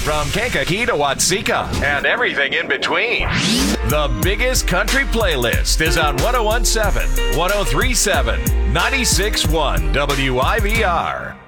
from Kankakee to Watseka and everything in between. The biggest country playlist is on 1017, 1037, 96.1 WIVR.